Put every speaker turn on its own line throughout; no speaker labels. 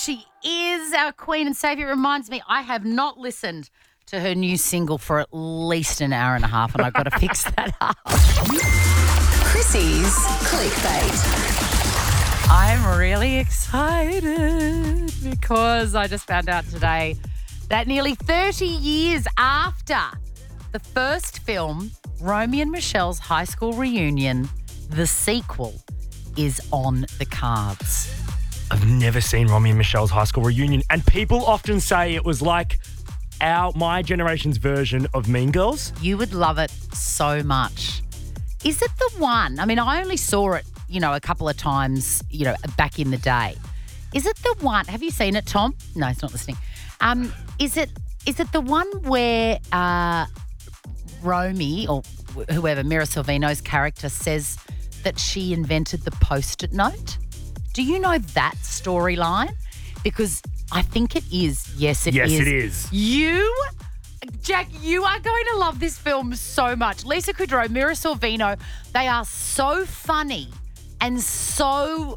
she is our queen and saviour. It reminds me, I have not listened to her new single for at least an hour and a half, and I've got to fix that up.
Chrissy's Clickbait.
I'm really excited because I just found out today that nearly 30 years after the first film, Romy and Michelle's High School Reunion, the sequel is on the cards.
I've never seen Romy and Michelle's High School Reunion, and people often say it was like my generation's version of Mean Girls.
You would love it so much. Is it the one? I mean, I only saw it, a couple of times, back in the day. Is it the one? Have you seen it, Tom? No, he's not listening. Is it the one where Romy or whoever, Mira Sorvino's character, says that she invented the Post-it note? Do you know that storyline? Because I think it is. Yes, it is.
Yes, it is.
Jack, you are going to love this film so much. Lisa Kudrow, Mira Sorvino, they are so funny and so,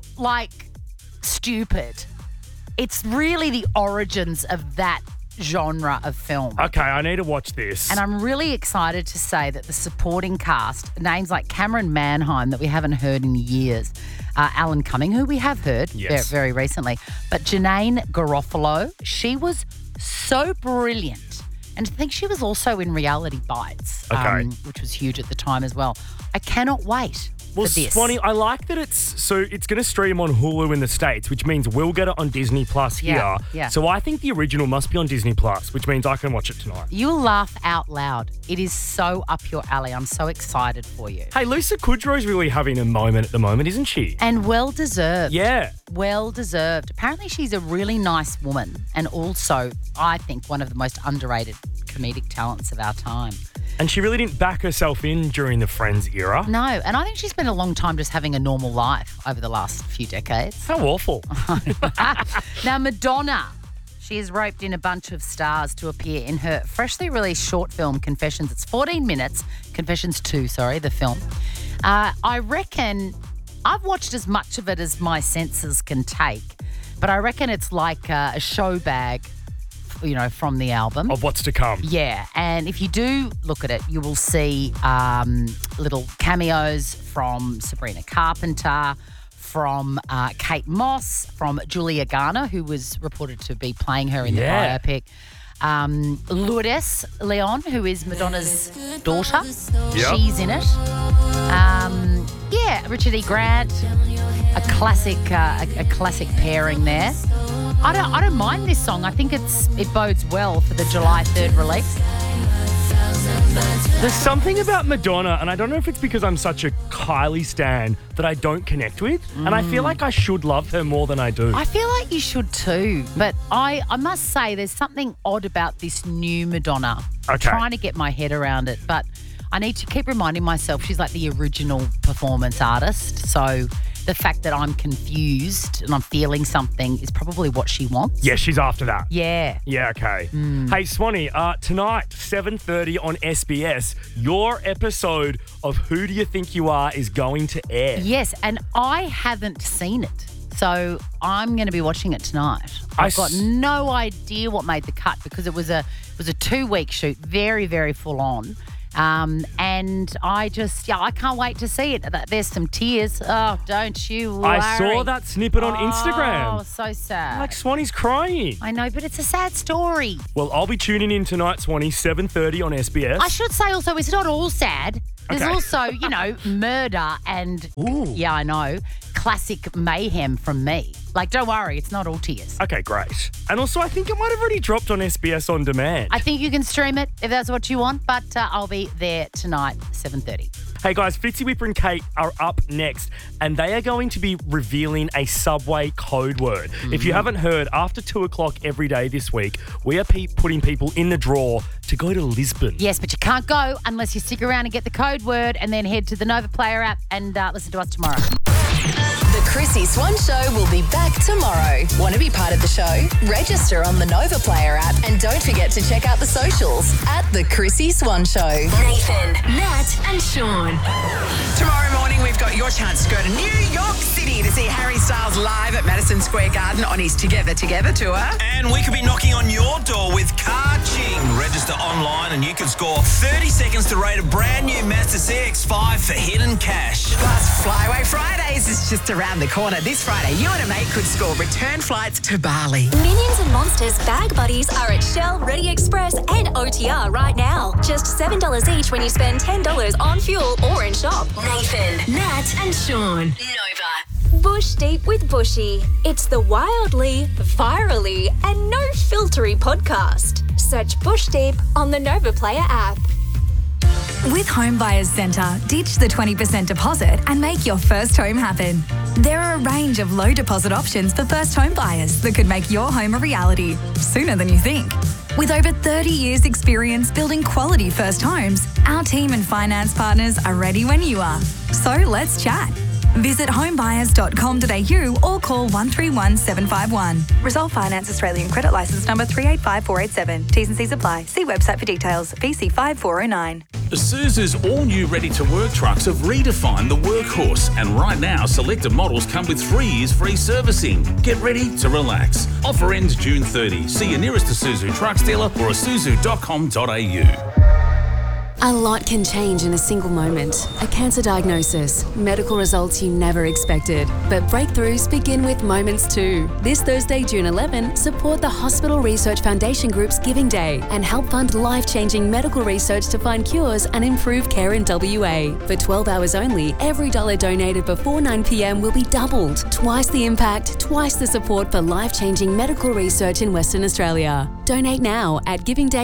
stupid. It's really the origins of that genre of film.
Okay, I need to watch this.
And I'm really excited to say that the supporting cast, names like Cameron Manheim that we haven't heard in years, Alan Cumming, who we have heard very recently, but Janine Garofalo, she was so brilliant. And I think she was also in Reality Bites, which was huge at the time as well. I cannot wait for this.
Swanee, I like that it's going to stream on Hulu in the States, which means we'll get it on Disney Plus here.
Yeah.
So I think the original must be on Disney Plus, which means I can watch it tonight.
You'll laugh out loud. It is so up your alley. I'm so excited for you.
Hey, Lisa Kudrow's really having a moment at the moment, isn't she?
And well deserved.
Yeah.
Well deserved. Apparently she's a really nice woman and also, I think, one of the most underrated comedic talents of our time.
And she really didn't back herself in during the Friends era.
No, and I think she spent a long time just having a normal life over the last few decades.
How awful.
Now, Madonna, she has roped in a bunch of stars to appear in her freshly released short film, Confessions. It's 14 minutes. Confessions 2, the film. I reckon I've watched as much of it as my senses can take, but I reckon it's like a show bag, from the album.
Of what's to come.
Yeah, and if you do look at it, you will see little cameos from Sabrina Carpenter, from Kate Moss, from Julia Garner, who was reported to be playing her in the biopic. Lourdes Leon, who is Madonna's daughter.
Yep.
She's in it. Richard E. Grant, a classic pairing there. I don't mind this song. I think it bodes well for the July 3rd release.
There's something about Madonna, and I don't know if it's because I'm such a Kylie stan, that I don't connect with. And I feel like I should love her more than I do.
I feel like you should too. But I must say there's something odd about this new Madonna. I'm trying to get my head around it, but I need to keep reminding myself she's like the original performance artist. So the fact that I'm confused and I'm feeling something is probably what she wants.
Yeah, she's after that.
Yeah.
Yeah, okay. Hey, Swanee, tonight, 7:30 on SBS, your episode of Who Do You Think You Are is going to air.
Yes, and I haven't seen it. So I'm going to be watching it tonight. I've got no idea what made the cut because it was a 2-week shoot, very, very full on. And I can't wait to see it. There's some tears. Oh, don't you worry.
I saw that snippet on Instagram.
Oh, so sad.
Like Swanee's crying.
I know, but it's a sad story.
Well, I'll be tuning in tonight, Swanee, 7:30 on SBS.
I should say also, it's not all sad. There's also, murder and, I know, classic mayhem from me. Don't worry, it's not all tears.
Okay, great. And also, I think it might have already dropped on SBS On Demand.
I think you can stream it if that's what you want, but I'll be there tonight, 7:30.
Hey guys, Fitzy, Whipper and Kate are up next and they are going to be revealing a Subway code word. If you haven't heard, after 2 o'clock every day this week, we are putting people in the draw to go to Lisbon.
Yes, but you can't go unless you stick around and get the code word and then head to the Nova Player app and listen to us tomorrow.
The Chrissy Swan Show will be back tomorrow. Want to be part of the show? Register on the Nova Player app and don't forget to check out the socials at The Chrissy Swan Show.
Nathan, Nat and Sean.
Tomorrow morning, we've got your chance to go to New York City to see Harry Styles live at Madison Square Garden on his Together Together tour.
And we could be knocking on your door with Car Ching. Register online and you can score 30 seconds to rate a brand new Mazda CX-5 for hidden cash.
Plus, Flyaway Fridays is just around the corner. This Friday, you and a mate could score return flights to Bali.
Minions and Monsters bag buddies are at Shell, Ready Express and OTR right now. Just $7 each when you spend $10 on fuel or in shop. Nathan, Nat and Sean. Nova. Bush Deep with Bushy. It's the wildly, virally and no-filtery podcast. Search Bush Deep on the Nova Player app.
With Home Buyers Centre, ditch the 20% deposit and make your first home happen. There are a range of low deposit options for first home buyers that could make your home a reality sooner than you think. With over 30 years' experience building quality first homes, our team and finance partners are ready when you are. So let's chat. Visit homebuyers.com.au or call 131 751. Resolve Finance Australian Credit Licence number 385487. T's and C's apply. See website for details. VC 5409.
Isuzu's all-new ready-to-work trucks have redefined the workhorse, and right now, selected models come with 3 years free servicing. Get ready to relax. Offer ends June 30. See your nearest Isuzu Trucks dealer or isuzu.com.au.
A lot can change in a single moment. A cancer diagnosis, medical results you never expected. But breakthroughs begin with moments too. This Thursday, June 11, support the Hospital Research Foundation Group's Giving Day and help fund life-changing medical research to find cures and improve care in WA. For 12 hours only, every dollar donated before 9 p.m. will be doubled. Twice the impact, twice the support for life-changing medical research in Western Australia. Donate now at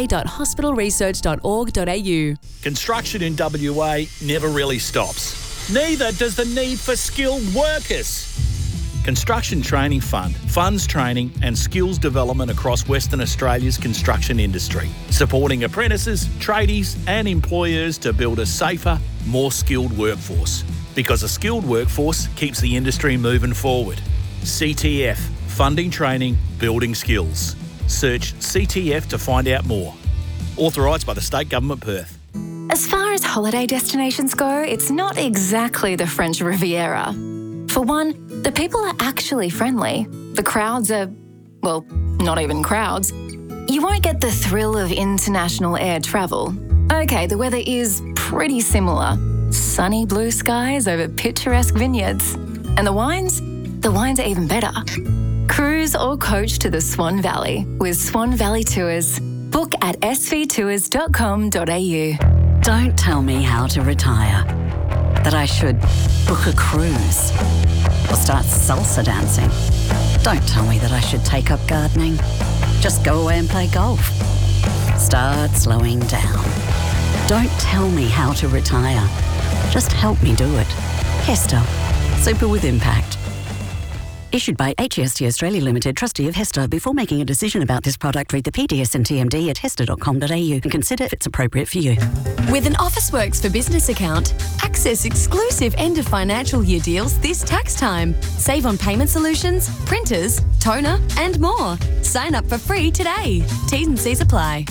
givingday.hospitalresearch.org.au.
Construction in WA never really stops. Neither does the need for skilled workers. Construction Training Fund funds training and skills development across Western Australia's construction industry, supporting apprentices, tradies and employers to build a safer, more skilled workforce. Because a skilled workforce keeps the industry moving forward. CTF, funding training, building skills. Search CTF to find out more. Authorised by the State Government, Perth.
As far as holiday destinations go, it's not exactly the French Riviera. For one, the people are actually friendly. The crowds are, well, not even crowds. You won't get the thrill of international air travel. Okay, the weather is pretty similar. Sunny blue skies over picturesque vineyards. And the wines? The wines are even better. Cruise or coach to the Swan Valley with Swan Valley Tours. Book at svtours.com.au.
Don't tell me how to retire. That I should book a cruise or start salsa dancing. Don't tell me that I should take up gardening. Just go away and play golf. Start slowing down. Don't tell me how to retire. Just help me do it. Hester. Super with impact. Issued by HEST Australia Limited, trustee of HESTA. Before making a decision about this product, read the PDS and TMD at hesta.com.au and consider if it's appropriate for you.
With an Officeworks for Business account, access exclusive end of financial year deals this tax time. Save on payment solutions, printers, toner and more. Sign up for free today. T's and C's apply.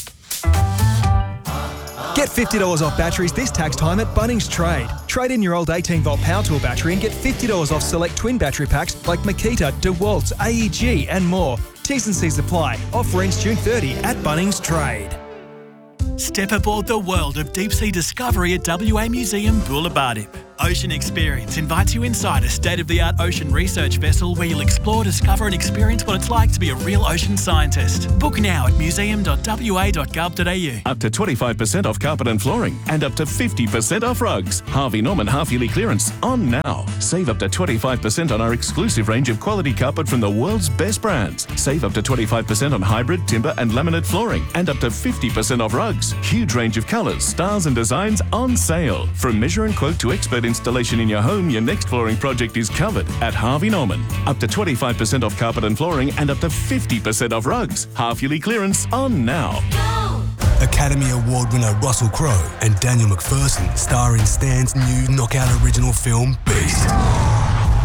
Get $50 off batteries this tax time at Bunnings Trade. Trade in your old 18-volt power tool battery and get $50 off select twin battery packs like Makita, DeWalt, AEG and more. T's and C's apply. Offer ends June 30 at Bunnings Trade.
Step aboard the world of deep-sea discovery at WA Museum Bulabartip. Ocean Experience invites you inside a state-of-the-art ocean research vessel where you'll explore, discover and experience what it's like to be a real ocean scientist. Book now at museum.wa.gov.au.
Up to 25% off carpet and flooring and up to 50% off rugs. Harvey Norman half-yearly clearance on now. Save up to 25% on our exclusive range of quality carpet from the world's best brands. Save up to 25% on hybrid, timber and laminate flooring and up to 50% off rugs. Huge range of colours, styles and designs on sale. From measure and quote to expert installation in your home, your next flooring project is covered at Harvey Norman. Up to 25% off carpet and flooring and up to 50% off rugs. Half-yearly clearance on now.
Academy Award winner Russell Crowe and Daniel McPherson star in Stan's new knockout original film, Beast.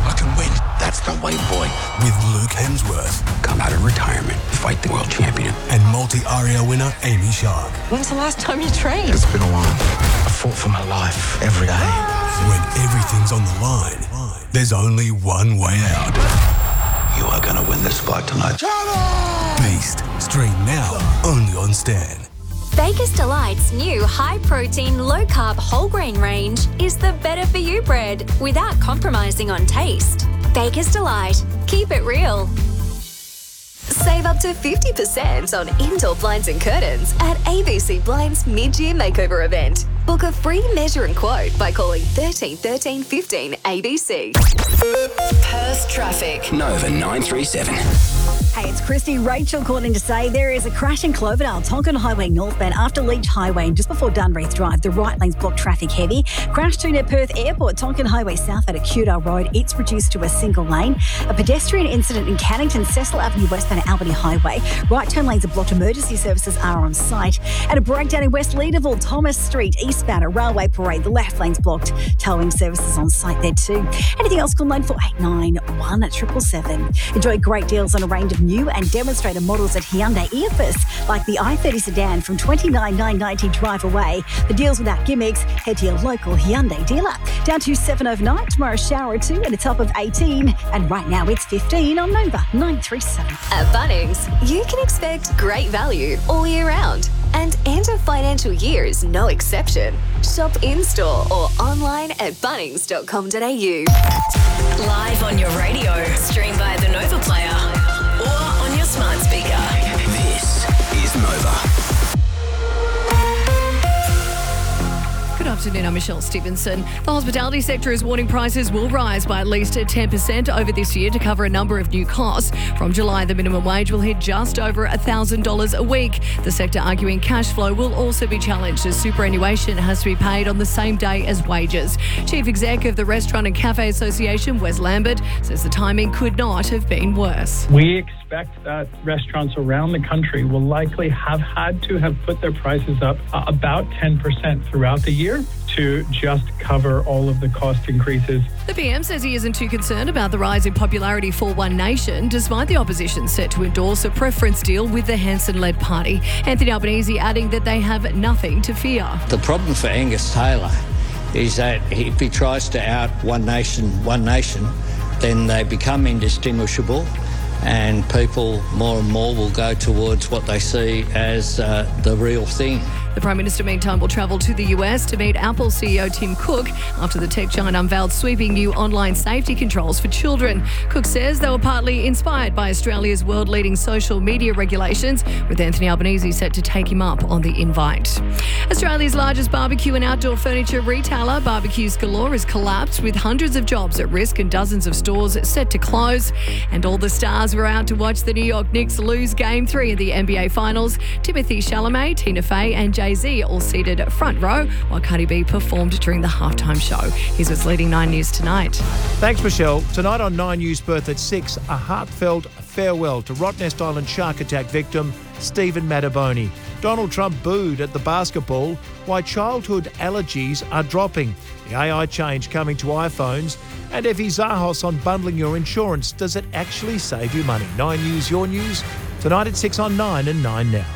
I can win. That's the way, boy. With Luke Hemsworth. Come out of retirement, fight the world champion. And multi-Aria winner Amy Shark.
When's the last time you trained?
It's been a while. I fought for my life every day. When everything's on the line, there's only one way out. You are going to win this fight tonight. Beast. Stream now, only on Stan.
Baker's Delight's new high-protein, low-carb whole grain range is the better-for-you bread without compromising on taste. Baker's Delight. Keep it real. Save up to 50% on indoor blinds and curtains at ABC Blinds mid-year makeover event. Book a free measure and quote by calling 13 13 15 ABC.
Perth traffic.
Nova 937.
Hey, it's Christy. Rachel calling to say there is a crash in Cloverdale, Tonkin Highway northbound after Leach Highway and just before Dunreath Drive. The right lane's blocked traffic heavy. Crash 2 near Perth Airport, Tonkin Highway south at Acudar Road. It's reduced to a single lane. A pedestrian incident in Cannington, Cecil Avenue westbound at Albany Highway. Right turn lanes are blocked. Emergency services are on site. And a breakdown in West Leederville, Thomas Street, eastbound at Railway Parade. The left lane's blocked. Towing services on site there too. Anything else, call 9489 777. Enjoy great deals on a range of new and demonstrator models at Hyundai Earfus, like the i30 sedan from $29,990 drive away. The deals without gimmicks. Head to your local Hyundai dealer. Down to 7 overnight, tomorrow shower or 2 and a top of 18. And right now it's 15 on Nova 937.
At Bunnings, you can expect great value all year round. And end of financial year is no exception. Shop in-store or online at bunnings.com.au.
Live on your radio. Stream via the Nova Player or on your smart speaker.
This is Nova.
Good afternoon, I'm Michelle Stevenson. The hospitality sector is warning prices will rise by at least 10% over this year to cover a number of new costs. From July, the minimum wage will hit just over $1,000 a week. The sector arguing cash flow will also be challenged as superannuation has to be paid on the same day as wages. Chief Exec of the Restaurant and Cafe Association, Wes Lambert, says the timing could not have been worse.
We expect that restaurants around the country will likely have had to have put their prices up about 10% throughout the year to just cover all of the cost increases.
The PM says he isn't too concerned about the rise in popularity for One Nation, despite the opposition set to endorse a preference deal with the Hanson-led party. Anthony Albanese adding that they have nothing to fear.
The problem for Angus Taylor is that if he tries to out One Nation, then they become indistinguishable, and people more and more will go towards what they see as the real thing.
The Prime Minister, meantime, will travel to the US to meet Apple CEO Tim Cook after the tech giant unveiled sweeping new online safety controls for children. Cook says they were partly inspired by Australia's world-leading social media regulations, with Anthony Albanese set to take him up on the invite. Australia's largest barbecue and outdoor furniture retailer, Barbecues Galore, has collapsed, with hundreds of jobs at risk and dozens of stores set to close. And all the stars were out to watch the New York Knicks lose Game 3 of the NBA Finals. Timothy Chalamet, Tina Fey and Jay-Z all seated front row while Cardi B performed during the halftime show. Here's what's leading 9 News tonight.
Thanks, Michelle. Tonight on 9 News Perth at 6, a heartfelt farewell to Rottnest Island shark attack victim Stephen Mataboni. Donald Trump booed at the basketball. Why childhood allergies are dropping. The AI change coming to iPhones. And Effie Zahos on bundling your insurance. Does it actually save you money? 9 News, your news. Tonight at 6 on 9 and 9 now.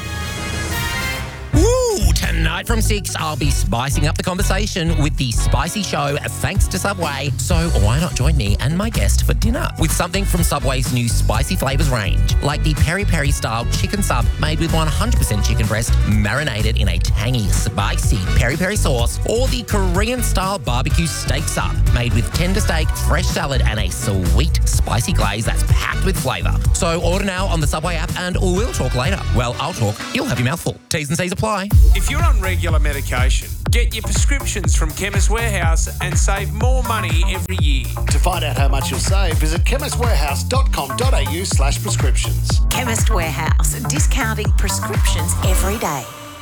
Tonight from 6, I'll be spicing up the conversation with the Spicy Show thanks to Subway. So why not join me and my guest for dinner with something from Subway's new spicy flavours range, like the peri-peri style chicken sub made with 100% chicken breast marinated in a tangy, spicy peri-peri sauce, or the Korean style barbecue steak sub made with tender steak, fresh salad and a sweet spicy glaze that's packed with flavour. So order now on the Subway app and we'll talk later. Well, I'll talk, you'll have your mouth full. T's and C's apply.
If you're on regular medication, get your prescriptions from Chemist Warehouse and save more money every year.
To find out how much you'll save, visit chemistwarehouse.com.au/prescriptions.
Chemist Warehouse, discounting prescriptions every day.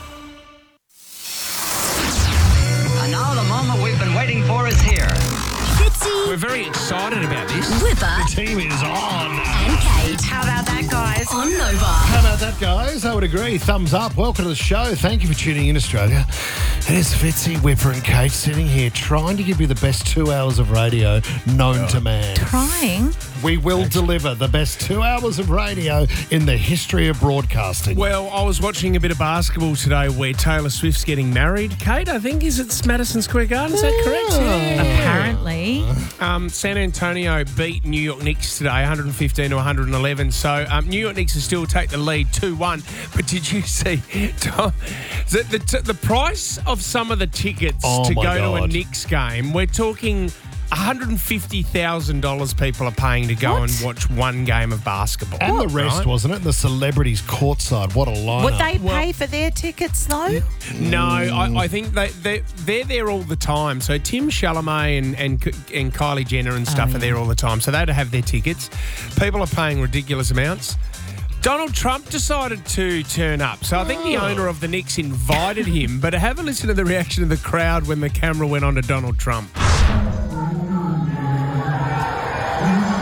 And now the moment we've been waiting for is here.
Fitzy.
We're very excited about this.
Whipper.
The team is on.
And Kate.
How about that, guys?
On Nova.
How about that,
that, guys. I would agree. Thumbs up. Welcome to the show. Thank you for tuning in, Australia. It is Fitzy, Whipper and Kate sitting here trying to give you the best 2 hours of radio known to man.
Trying?
We will deliver the best 2 hours of radio in the history of broadcasting.
Well, I was watching a bit of basketball today where Taylor Swift's getting married. Kate, I think, is it Madison Square Garden? Is that correct? Yeah.
Apparently.
San Antonio beat New York Knicks today, 115 to 111. So New York Knicks will still take the lead 2-1. But did you see Tom, the price of some of the tickets to go to a Knicks game? We're talking $150,000 people are paying to go and watch one game of basketball.
And the rest, wasn't it? The celebrities courtside. What a lineup.
Would they pay for their tickets, though?
No, I think they're there all the time. So Tim Chalamet and Kylie Jenner and stuff are there all the time. So they'd have their tickets. People are paying ridiculous amounts. Donald Trump decided to turn up. So I think the owner of the Knicks invited him. But have a listen to the reaction of the crowd when the camera went on to Donald Trump.